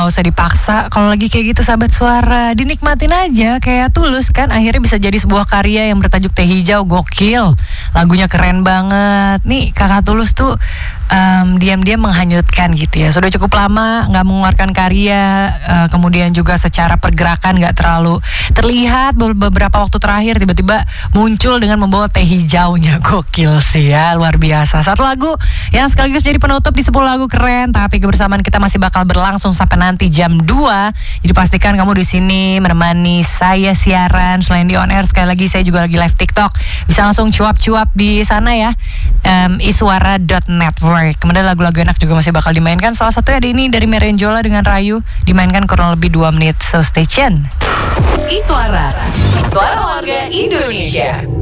nggak usah dipaksa. Kalau lagi kayak gitu sahabat suara, dinikmatin aja kayak Tulus kan. Akhirnya bisa jadi sebuah karya yang bertajuk Teh Hijau. Gokil, lagunya keren banget. Nih kakak Tulus tuh diam-diam menghanyutkan gitu ya. Sudah cukup lama nggak mengeluarkan karya, kemudian juga secara pergerakan nggak terlalu terlihat. Beberapa waktu terakhir tiba-tiba muncul dengan membawa teh hijaunya. Gokil sih ya, luar biasa. Satu lagu yang sekaligus jadi penutup di 10 lagu keren, tapi kebersamaan kita masih bakal berlangsung sampai nanti jam 2. Jadi pastikan kamu di sini menemani saya siaran. Selain di on air, sekali lagi saya juga lagi live TikTok. Bisa langsung cuap-cuap di sana ya. Iswara.network. Kemudian lagu-lagu enak juga masih bakal dimainkan. Salah satunya ada ini dari Merenjola dengan Rayu, dimainkan kurang lebih 2 menit. So stay tune. Iswara, suara warga Indonesia.